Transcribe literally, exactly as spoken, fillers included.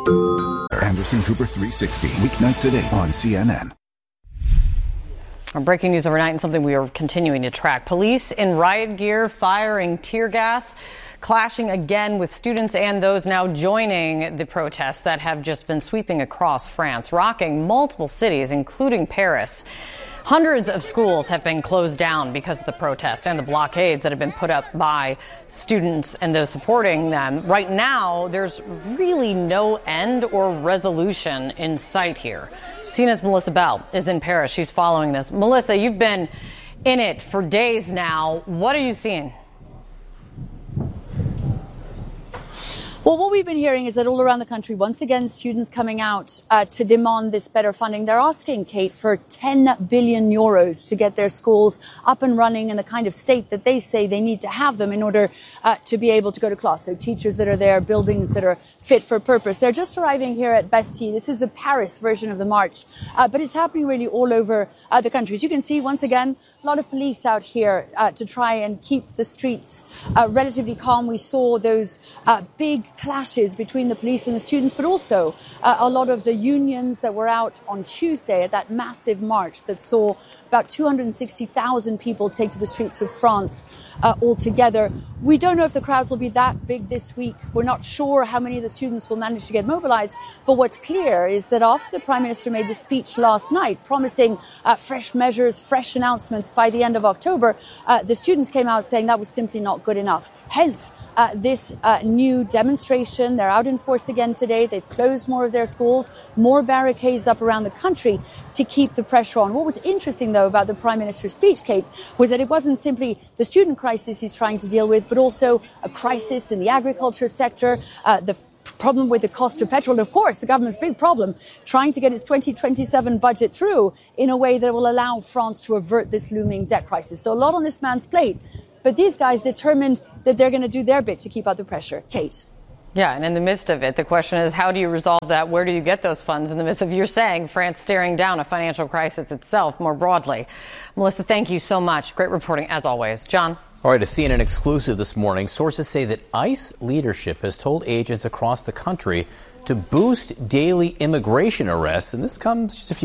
Anderson Cooper three sixty, weeknights at eight on C N N. Our breaking news overnight and something we are continuing to track. Police in riot gear firing tear gas, clashing again with students and those now joining the protests that have just been sweeping across France, rocking multiple cities, including Paris. Hundreds of schools have been closed down because of the protests and the blockades that have been put up by students and those supporting them. Right now, there's really no end or resolution in sight here. C N N's Melissa Bell is in Paris. She's following this. Melissa, you've been in it for days now. What are you seeing? Well, what we've been hearing is that all around the country, once again, students coming out uh, to demand this better funding. They're asking, Kate, for ten billion euros to get their schools up and running in the kind of state that they say they need to have them in order uh, to be able to go to class. So teachers that are there, buildings that are fit for purpose. They're just arriving here at Bastille. This is the Paris version of the march, uh, but it's happening really all over uh, the country. As you can see, once again, a lot of police out here uh, to try and keep the streets uh, relatively calm. We saw those uh, big clashes between the police and the students, but also uh, a lot of the unions that were out on Tuesday at that massive march that saw about two hundred sixty thousand people take to the streets of France uh, altogether. We don't know if the crowds will be that big this week. We're not sure how many of the students will manage to get mobilized, but what's clear is that after the Prime Minister made the speech last night promising uh, fresh measures, fresh announcements by the end of October, uh, the students came out saying that was simply not good enough. Hence, uh, this uh, new demonstration. They're out in force again today. They've closed more of their schools, more barricades up around the country to keep the pressure on. What was interesting, though, about the Prime Minister's speech, Kate, was that it wasn't simply the student crisis he's trying to deal with, but also a crisis in the agriculture sector, uh, the problem with the cost of petrol, and of course the government's big problem trying to get its twenty twenty-seven budget through in a way that will allow France to avert this looming debt crisis. So a lot on this man's plate, but these guys determined that they're going to do their bit to keep out the pressure. Kate. Yeah, and in the midst of it, the question is, how do you resolve that? Where do you get those funds in the midst of, you're saying, France staring down a financial crisis itself more broadly? Melissa, thank you so much. Great reporting, as always. John? All right, a C N N exclusive this morning. Sources say that ICE leadership has told agents across the country to boost daily immigration arrests, and this comes just a few